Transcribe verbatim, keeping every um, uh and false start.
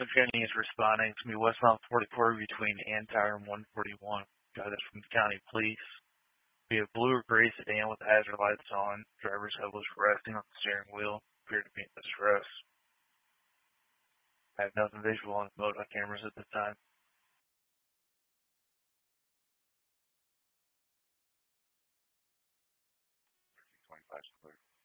Kenny is responding to me westbound forty-four between Antire and one forty-one. Got this from the county police. We have blue or gray sedan with hazard lights on. Driver's head was resting on the steering wheel. Appeared to be in distress. I have nothing visual on the motor cameras at this time. twenty-five is clear.